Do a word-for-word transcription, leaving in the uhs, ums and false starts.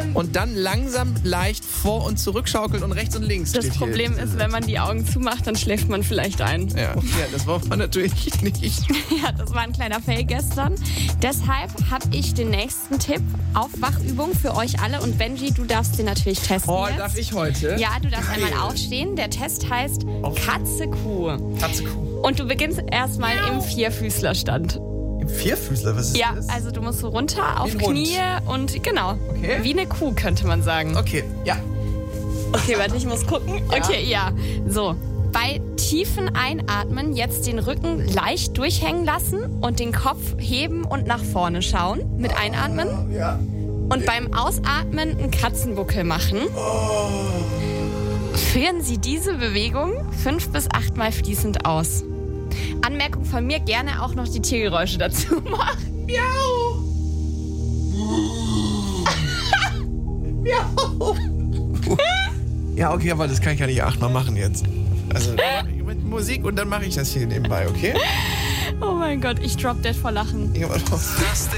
und dann langsam leicht vor- und zurückschaukeln und rechts und links. Das steht Problem hier. ist, wenn man die Augen zumacht, dann schläft man vielleicht ein. Ja, ja das war man natürlich nicht. Ja, das war ein kleiner Fail gestern. Deshalb habe ich den nächsten Tipp, Aufwachübung für euch alle. Und Benji, du darfst den natürlich testen Oh, jetzt. darf ich heute? Ja, du darfst Geil. einmal aufstehen. Der Test heißt Katze-Kuh. Katze-Kuh. Und du beginnst erstmal im Vierfüßlerstand. Im Vierfüßler, was ist Ja, das? also du musst so runter auf Wie ein Hund. Knie und genau, Okay. wie eine Kuh könnte man sagen. Okay, ja. Okay, warte, ich muss gucken. Okay, ja. So, bei tiefen Einatmen jetzt den Rücken leicht durchhängen lassen und den Kopf heben und nach vorne schauen mit Einatmen. Ja. Und beim Ausatmen einen Katzenbuckel machen. Führen Sie diese Bewegung fünf bis acht Mal fließend aus. Anmerkung von mir, gerne auch noch die Tiergeräusche dazu machen. Miau. Miau. Ja, okay, aber das kann ich ja nicht achtmal machen jetzt. Also mit Musik und dann mache ich das hier nebenbei, okay? Oh mein Gott, ich drop dead vor Lachen. Ich aber doch. Das